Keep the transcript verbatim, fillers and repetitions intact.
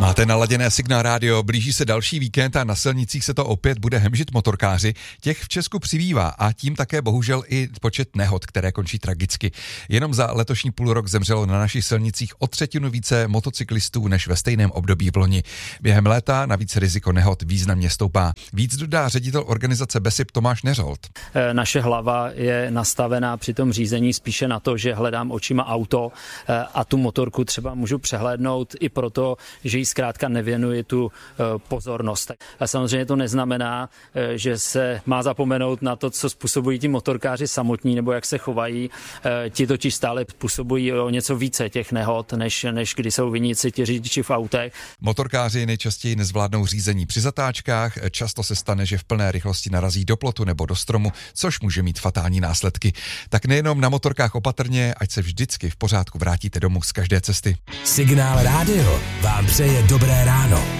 Máte naladěné Signál rádio, blíží se další víkend a na silnicích se to opět bude hemžit motorkáři. Těch v Česku přibývá a tím také bohužel i počet nehod, které končí tragicky. Jenom za letošní půlrok zemřelo na našich silnicích o třetinu více motocyklistů než ve stejném období v loni. Během léta navíc riziko nehod významně stoupá. Víc dodá ředitel organizace BESIP Tomáš Neřolt. Naše hlava je nastavená při tom řízení spíše na to, že hledám očima auto a tu motorku třeba můžu přehlédnout i proto, že jí zkrátka nevěnuji tu pozornost. A samozřejmě to neznamená, že se má zapomenout na to, co způsobují ti motorkáři samotní nebo jak se chovají. Ti totiž stále způsobují o něco více těch nehod, než, než kdy jsou viníci ti řidiči v autech. Motorkáři nejčastěji nezvládnou řízení při zatáčkách, často se stane, že v plné rychlosti narazí do plotu nebo do stromu, což může mít fatální následky. Tak nejenom na motorkách opatrně, ať se vždycky v pořádku vrátíte domů z každé cesty. Signál rádio vám přeje dobré ráno.